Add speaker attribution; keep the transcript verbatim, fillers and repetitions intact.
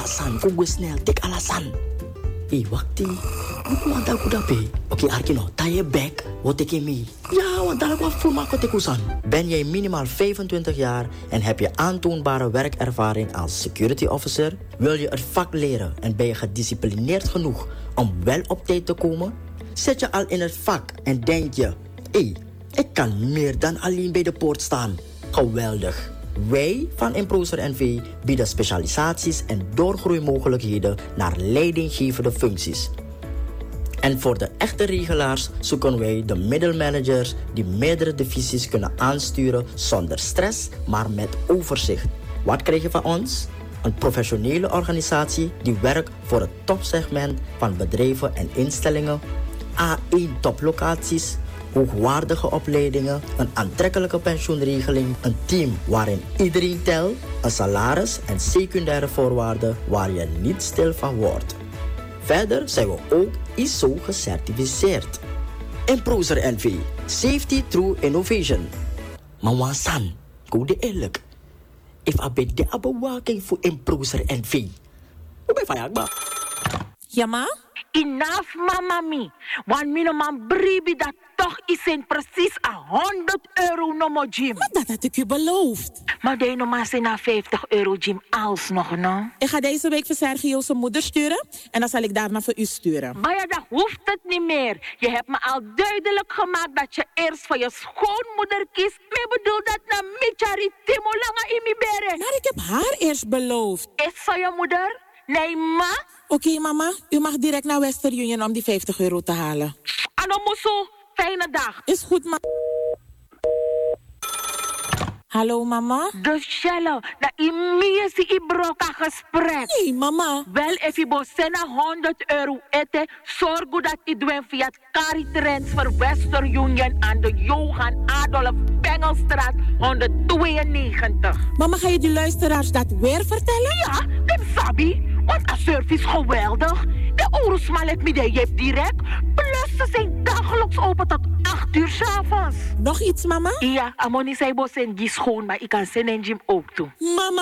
Speaker 1: alasan, kugu snel, tik alasan. Hey, wakti. Aku want aku dape. Oké, Arkino, ta je back. Wat ik mee? Ja, want daar wat voor maak ik kusan. Ben jij minimaal vijfentwintig jaar en heb je aantoonbare werkervaring als security officer? Wil je het vak leren en ben je gedisciplineerd genoeg om wel op tijd te komen? Zit je al in het vak en denk je, hé, hey, ik kan meer dan alleen bij de poort staan. Geweldig. Wij van Improzer N V bieden specialisaties en doorgroeimogelijkheden naar leidinggevende functies. En voor de echte regelaars zoeken wij de middelmanagers die meerdere divisies kunnen aansturen zonder stress, maar met overzicht. Wat krijg je van ons? Een professionele organisatie die werkt voor het topsegment van bedrijven en instellingen, A één toplocaties, hoogwaardige opleidingen, een aantrekkelijke pensioenregeling, een team waarin iedereen telt, een salaris en secundaire voorwaarden waar je niet stil van wordt. Verder zijn we ook I S O gecertificeerd. Improzer N V, Safety Through Innovation. Mawasan, goede eerlijk. If I be de abewaking voor Improzer N V. Hoe ben je van
Speaker 2: Ja, ma?
Speaker 3: Enough, mama mi. Want mijn man bribi dat toch is een precies a honderd euro no mo gym.
Speaker 2: Maar dat had ik u beloofd.
Speaker 3: Maar de no maar na vijftig euro gym alsnog, no?
Speaker 2: Ik ga deze week voor Sergio zijn moeder sturen. En dan zal ik daarna voor u sturen.
Speaker 3: Maar ja, dat hoeft het niet meer. Je hebt me al duidelijk gemaakt dat je eerst voor je schoonmoeder kiest. Maar bedoel dat na michari timo langa imi bere.
Speaker 2: Maar ik heb haar eerst beloofd.
Speaker 3: Is zo je moeder? Nee, ma?
Speaker 2: Oké, okay, mama. U mag direct naar Western Union om die vijftig euro te halen.
Speaker 3: Anomuso, fijne dag.
Speaker 2: Is goed, ma. Hallo, mama?
Speaker 3: Dus Shello, dat is een broka gesprek.
Speaker 2: Nee, mama.
Speaker 3: Wel, if je bosena honderd euro eten, zorg dat je doet via het Cari Transfer Western Union aan de Johan Adolf Bengelstraat honderdtweeënnegentig.
Speaker 2: Mama, ga je die luisteraars dat weer vertellen?
Speaker 3: Ja, dat sabi. Want de service is geweldig. De Oerusmal heeft me de jeep direct. Plus ze zijn dagelijks open tot acht uur 's avonds.
Speaker 2: Nog iets, mama?
Speaker 3: Ja, Amoni zei bos en die schoon, maar ik kan zijn en gym ook doen.
Speaker 2: Mama.